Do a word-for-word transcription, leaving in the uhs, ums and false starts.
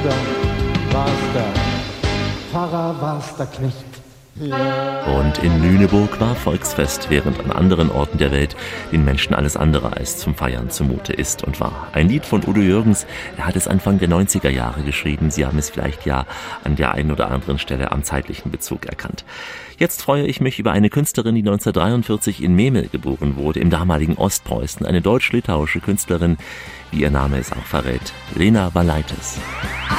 war's der Pfarrer, war's der Knecht. Und in Lüneburg war Volksfest, während an anderen Orten der Welt den Menschen alles andere als zum Feiern zumute ist und war. Ein Lied von Udo Jürgens, er hat es Anfang der neunziger Jahre geschrieben. Sie haben es vielleicht ja an der einen oder anderen Stelle am zeitlichen Bezug erkannt. Jetzt freue ich mich über eine Künstlerin, die neunzehnhundertdreiundvierzig in Memel geboren wurde, im damaligen Ostpreußen. Eine deutsch-litauische Künstlerin, wie ihr Name es auch verrät, Lena Valaitis.